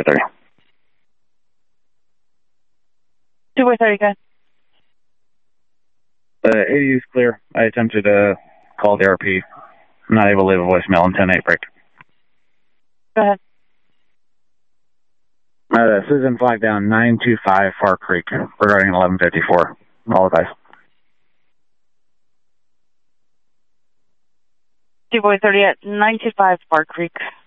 2-boy 30. 2-boy 30, good. 80 is clear. I attempted to call the RP. I'm not able to leave a voicemail on 10-8 break. Go ahead. Citizen flag down 925 Far Creek regarding 1154. All advice. 2-boy 30 at 925 Far Creek.